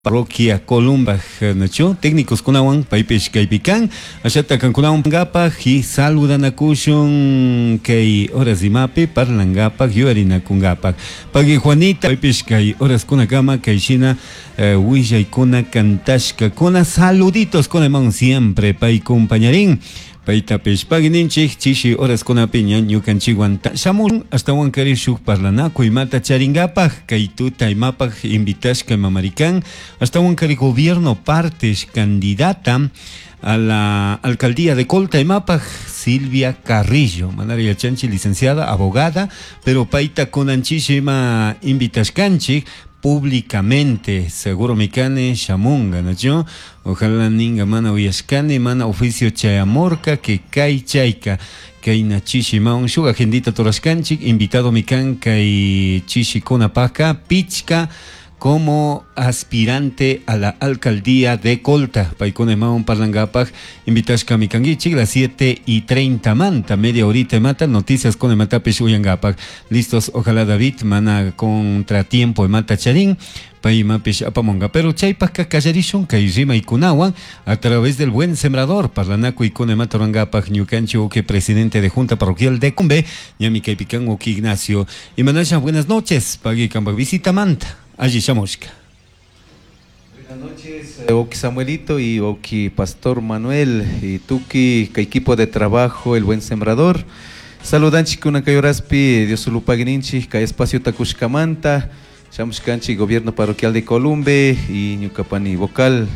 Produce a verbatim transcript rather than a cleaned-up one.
Parroquia Columbaj, nacho técnicos kunawan paypish kaypikan ashata kankunawan pangapak y saludanakushun kay horas imapi parlangapak yuarinakungapak pagi Juanita paypish kay horas kunakama kay shina uh, willaykuna kantashka kuna saluditos kunaman siempre pay compañerín Paita peshpagininchik chishi horas kuna piña ñukanchikwan shamun hasta wankari shuk parlanaku imata charingapaj kay tuta imapaj invitashka mamarikan hasta wankari gobierno partes candidata a la alcaldía de Colta imapaj Silvia Carrillo manaria chanchi licenciada abogada pero paita konanchishima invitashkanchik públicamente, seguro micane shamunga, ¿no? Yo, ojalá ninga mana uyashkane, mana oficio chayamorca, que kai chaika, kay na chishi maun shuga agendita toraskanchik, invitado mikan kay chishi konapaka, pichka, como aspirante a la alcaldía de Colta. Paikone maun parlangapaj, invitashka mikangichik, las siete y treinta manta, media horita mata, noticias con el matapish uyangapaj. Listos, ojalá David, mana contratiempo mata charín, paimapish apamonga. Pero chaypaka callarishun, kairima y kunawan, a través del buen sembrador, parlanaco y con mata orangapaj, ñucancho, que presidente de Junta Parroquial de Cumbe, ñami kaipikan oki Ignacio. Y manasha, buenas noches, pagui kamba visita manta. Allí Chamusca. Buenas noches, Oki Samuelito y Oki Pastor Manuel y Tuki, que equipo de trabajo, el buen sembrador. Saludanchi kuna kayoraspi, Dios ulupagininchi, ka espacio takushkamanta, Chamuscanchi, gobierno parroquial de Columbe y Ñucapani vocal.